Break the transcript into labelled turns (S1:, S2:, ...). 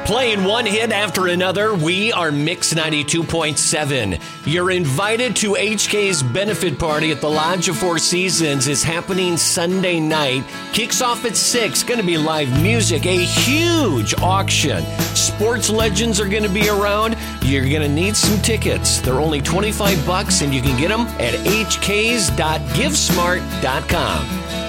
S1: Playing one hit after another, we are Mix 92.7. You're invited to HK's benefit party at the Lodge of Four Seasons. Is happening Sunday night. Kicks off at 6. Going to be live music, a huge auction. Sports legends are going to be around. You're going to need some tickets. They're only $25 and you can get them at hks.givesmart.com.